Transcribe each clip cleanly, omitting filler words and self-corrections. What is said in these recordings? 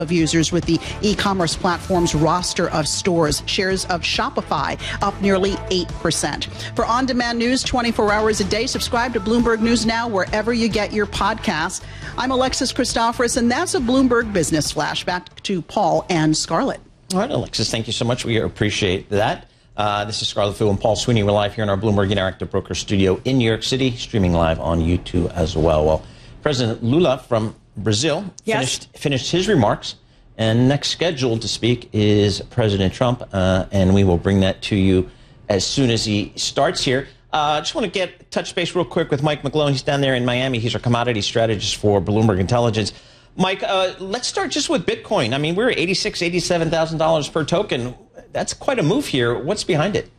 of users with the e-commerce platform's roster of stores. Shares of Shopify up nearly 8%. For on-demand news 24 hours a day, subscribe to Bloomberg News Now wherever you get your podcasts. I'm Alexis Christoforous, and that's a Bloomberg Business Flash. Back to Paul and Scarlett. All right, Alexis, thank you so much. We appreciate that. This is Scarlett Fu and Paul Sweeney. We're live here in our Bloomberg Interactive Broker studio in New York City, streaming live on YouTube as well. Well, President Lula from Brazil finished his remarks, and next scheduled to speak is President Trump, and we will bring that to you as soon as he starts here. I just want to touch base real quick with Mike McGlone. He's down there in Miami. He's our commodity strategist for Bloomberg Intelligence. Mike, let's start just with Bitcoin. I mean, we're at $86,000, $87,000 per token. That's quite a move here. What's behind it?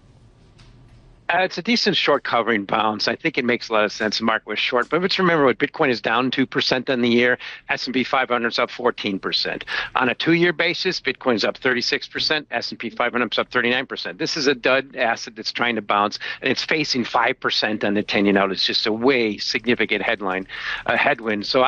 It's a decent short covering bounce. I think it makes a lot of sense. The market was short, but let's remember what Bitcoin is down 2% on the year. S&P 500 is up 14%. On a 2-year basis, Bitcoin is up 36%. S&P 500 is up 39%. This is a dud asset that's trying to bounce, and it's facing 5% on the 10-year note. It's just a way significant headwind. So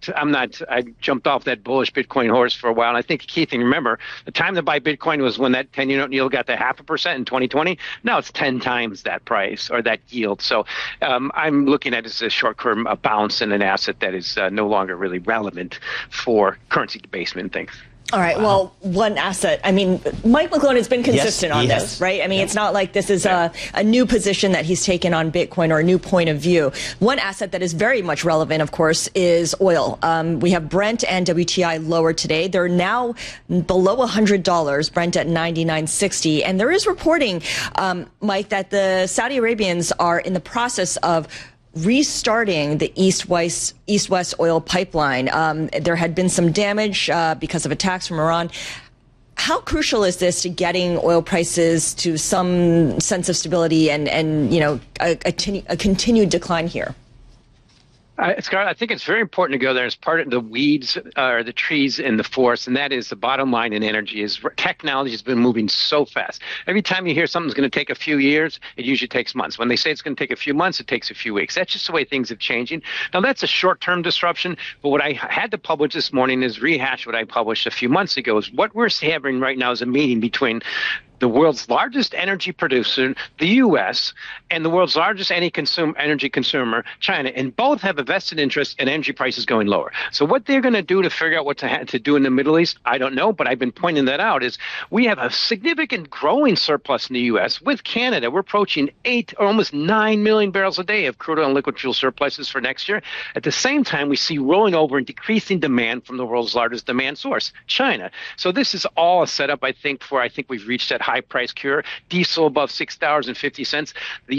I jumped off that bullish Bitcoin horse for a while. And I think the key thing, remember, the time to buy Bitcoin was when that 10-year note yield got to 0.5% in 2020. Now it's 10 times that price or that yield. So I'm looking at it as a short-term bounce in an asset that is no longer really relevant for currency debasement things. All right. Well, one asset. I mean, Mike McGlone has been consistent on this, right? I mean, it's not like this is a new position that he's taken on Bitcoin or a new point of view. One asset that is very much relevant, of course, is oil. We have Brent and WTI lower today. They're now below $100, Brent at $99.60. And there is reporting, Mike, that the Saudi Arabians are in the process of restarting the East-West oil pipeline. There had been some damage because of attacks from Iran. How crucial is this to getting oil prices to some sense of stability and you know, a continued decline here? Scarlett, I think it's very important to go there as part of the weeds or the trees in the forest, and that is the bottom line in energy is technology has been moving so fast. Every time you hear something's going to take a few years, it usually takes months. When they say it's going to take a few months, it takes a few weeks. That's just the way things are changing. Now, that's a short-term disruption, but what I had to publish this morning is rehash what I published a few months ago. Is what we're having right now is a meeting between the world's largest energy producer, the U.S., and the world's largest energy consumer, China, and both have a vested interest in energy prices going lower. So what they're going to do to figure out what to do in the Middle East, I don't know, but I've been pointing that out, is we have a significant growing surplus in the U.S. With Canada. We're approaching 8 or almost 9 million barrels a day of crude oil and liquid fuel surpluses for next year. At the same time, we see rolling over and decreasing demand from the world's largest demand source, China. So this is all a setup, I think we've reached that high price cure. Diesel above $6.50.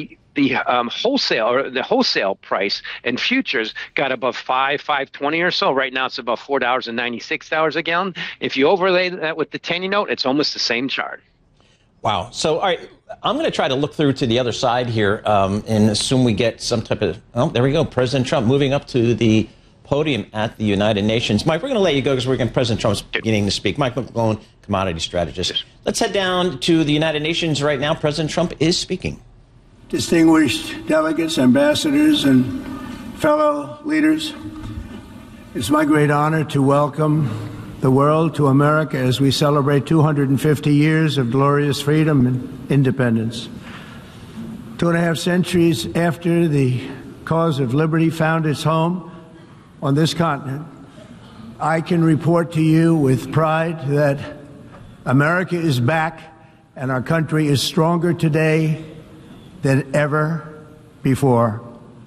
The wholesale price and futures got above $5.20 or so. Right now it's about $4.96 a gallon. If you overlay that with the 10-year note, it's almost the same chart. Wow. So, all right, I'm going to try to look through to the other side here and assume we get some type of, oh, there we go. President Trump moving up to the podium at the United Nations. Mike, we're going to let you go because President Trump's beginning to speak. Mike McGlone, commodity strategist. Yes. Let's head down to the United Nations right now. President Trump is speaking. Distinguished delegates, ambassadors, and fellow leaders, it's my great honor to welcome the world to America as we celebrate 250 years of glorious freedom and independence. 2.5 centuries after the cause of liberty found its home on this continent, I can report to you with pride that America is back and our country is stronger today than ever before.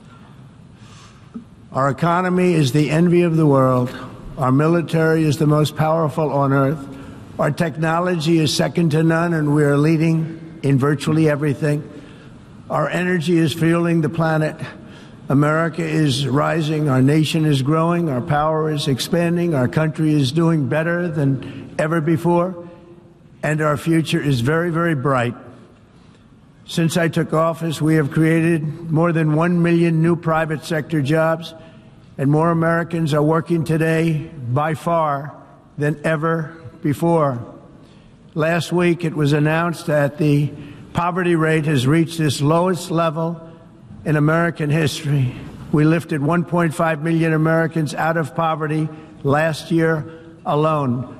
Our economy is the envy of the world. Our military is the most powerful on earth. Our technology is second to none, and we are leading in virtually everything. Our energy is fueling the planet. America is rising, our nation is growing, our power is expanding, our country is doing better than ever before, and our future is very, very bright. Since I took office, we have created more than 1 million new private sector jobs, and more Americans are working today by far than ever before. Last week, it was announced that the poverty rate has reached its lowest level in American history. We lifted 1.5 million Americans out of poverty last year, alone.